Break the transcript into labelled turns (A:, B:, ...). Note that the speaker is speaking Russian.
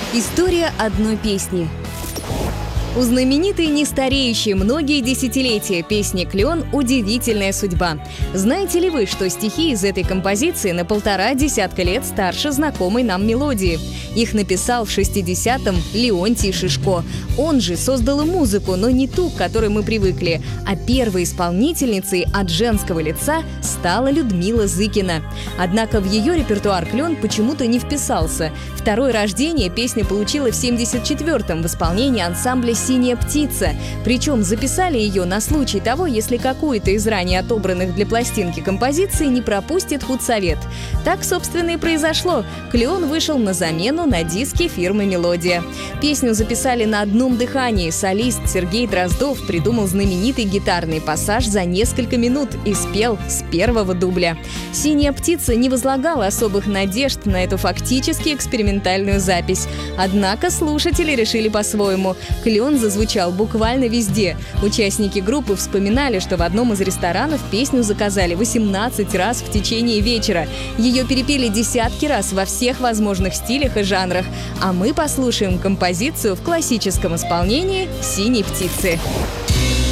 A: История одной песни. У знаменитой нестареющей многие десятилетия песни «Клен» удивительная судьба. Знаете ли вы, что стихи из этой композиции на 1,5 десятка лет старше знакомой нам мелодии? Их написал в 60-м Леонтий Шишко. Он же создал и музыку, но не ту, к которой мы привыкли. А первой исполнительницей от женского лица стала Людмила Зыкина. Однако в ее репертуар «Клен» почему-то не вписался. Второе рождение песня получила в 74-м в исполнении ансамбля «Синяя птица». Причем записали ее на случай того, если какую-то из ранее отобранных для пластинки композиций не пропустит худсовет. Так, собственно, и произошло. «Клен» вышел на замену на диске фирмы «Мелодия». Песню записали на одном дыхании. Солист Сергей Дроздов придумал знаменитый гитарный пассаж за несколько минут и спел с первого дубля. «Синяя птица» не возлагала особых надежд на эту фактически экспериментальную запись. Однако слушатели решили по-своему. «Клен» зазвучал буквально везде. Участники группы вспоминали, что в одном из ресторанов песню заказали 18 раз в течение вечера. Ее перепели десятки раз во всех возможных стилях и жанрах. А мы послушаем композицию в классическом исполнении «Синей птицы».